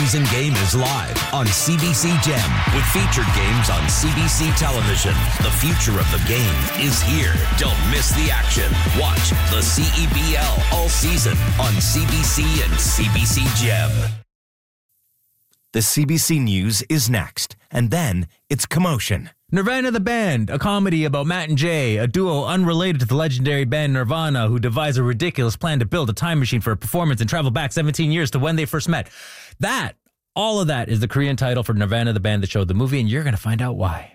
all-season game is live on CBC Gem with featured games on CBC television. The future of the game is here. Don't miss the action. Watch the CEBL all season on CBC and CBC Gem. The CBC News is next, and then it's Commotion. Nirvana the Band, a comedy about Matt and Jay, a duo unrelated to the legendary band Nirvana who devise a ridiculous plan to build a time machine for a performance and travel back 17 years to when they first met. All of that is the Korean title for Nirvana the Band that showed the movie, and you're going to find out why.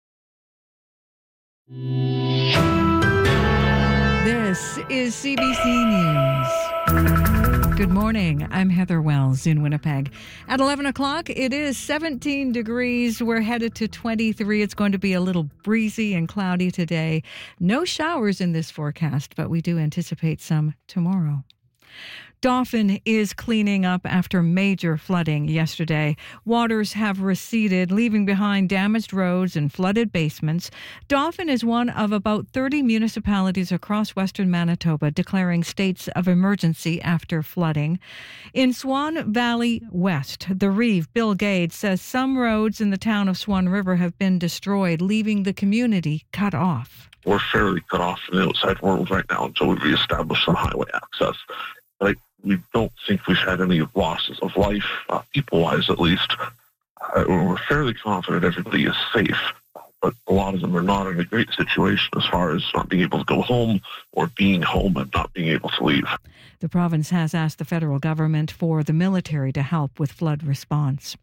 This is CBC News. Good morning. I'm Heather Wells in Winnipeg. At 11 o'clock, it is 17 degrees. We're headed to 23. It's going to be a little breezy and cloudy today. No showers in this forecast, but we do anticipate some tomorrow. Dauphin is cleaning up after major flooding yesterday. Waters have receded, leaving behind damaged roads and flooded basements. Dauphin is one of about 30 municipalities across western Manitoba declaring states of emergency after flooding. In Swan Valley West, the Reeve, Bill Gade, says some roads in the town of Swan River have been destroyed, leaving the community cut off. We're fairly cut off from the outside world right now until we reestablish some highway access. We don't think we've had any losses of life, people-wise at least. We're fairly confident everybody is safe, but a lot of them are not in a great situation as far as not being able to go home or being home and not being able to leave. The province has asked the federal government for the military to help with flood response.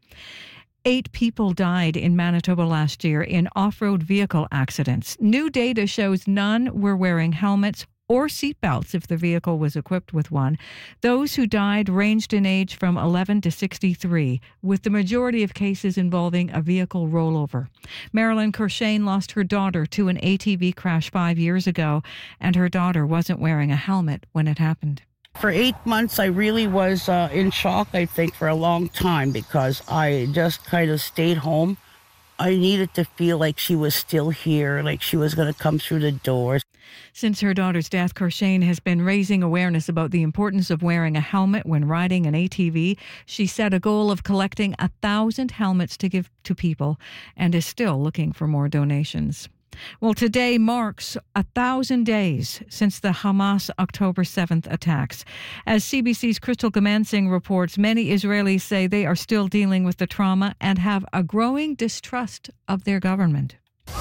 8 people died in Manitoba last year in off-road vehicle accidents. New data shows none were wearing helmets or seatbelts if the vehicle was equipped with one. Those who died ranged in age from 11 to 63, with the majority of cases involving a vehicle rollover. Marilyn Corshane lost her daughter to an ATV crash 5 years ago, and her daughter wasn't wearing a helmet when it happened. For 8 months, I really was in shock, I think, for a long time because I just kind of stayed home. I needed to feel like she was still here, like she was going to come through the doors. Since her daughter's death, Corshane has been raising awareness about the importance of wearing a helmet when riding an ATV. She set a goal of collecting 1,000 helmets to give to people and is still looking for more donations. Well, today marks 1,000 days since the Hamas October 7th attacks. As CBC's Crystal Gamansing reports, many Israelis say they are still dealing with the trauma and have a growing distrust of their government.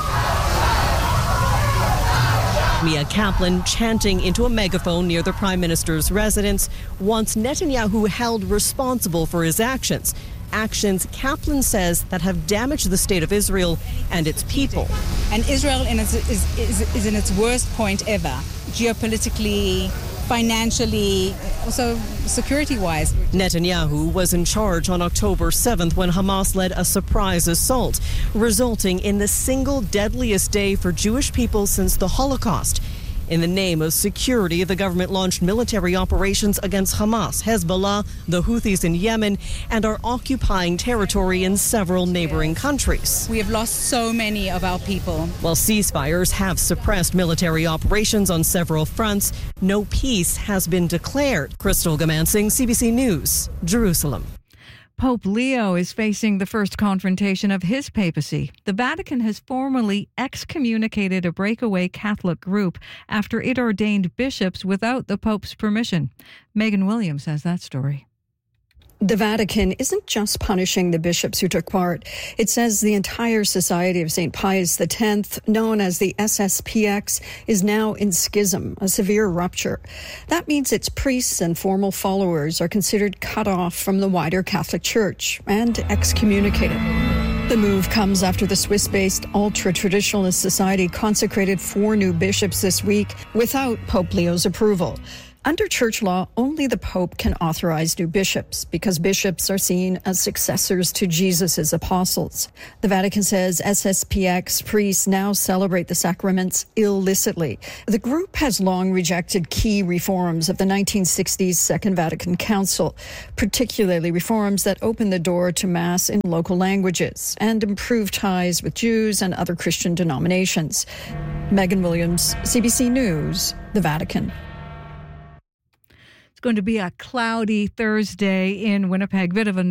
Mia Kaplan chanting into a megaphone near the Prime Minister's residence wants Netanyahu held responsible for his actions. Actions, Kaplan says, that have damaged the state of Israel and its people. And Israel is in its worst point ever, geopolitically, financially, also security-wise. Netanyahu was in charge on October 7th when Hamas led a surprise assault, resulting in the single deadliest day for Jewish people since the Holocaust. In the name of security, the government launched military operations against Hamas, Hezbollah, the Houthis in Yemen, and are occupying territory in several neighboring countries. We have lost so many of our people. While ceasefires have suppressed military operations on several fronts, no peace has been declared. Crystal Gamansing, CBC News, Jerusalem. Pope Leo is facing the first confrontation of his papacy. The Vatican has formally excommunicated a breakaway Catholic group after it ordained bishops without the Pope's permission. Megan Williams has that story. The Vatican isn't just punishing the bishops who took part. It says the entire Society of St. Pius X, known as the SSPX, is now in schism, a severe rupture. That means its priests and formal followers are considered cut off from the wider Catholic Church and excommunicated. The move comes after the Swiss-based ultra-traditionalist society consecrated 4 new bishops this week without Pope Leo's approval. Under church law, only the Pope can authorize new bishops because bishops are seen as successors to Jesus' apostles. The Vatican says SSPX priests now celebrate the sacraments illicitly. The group has long rejected key reforms of the 1960s Second Vatican Council, particularly reforms that open the door to Mass in local languages and improve ties with Jews and other Christian denominations. Megan Williams, CBC News, the Vatican. Going to be a cloudy Thursday in Winnipeg. Bit of a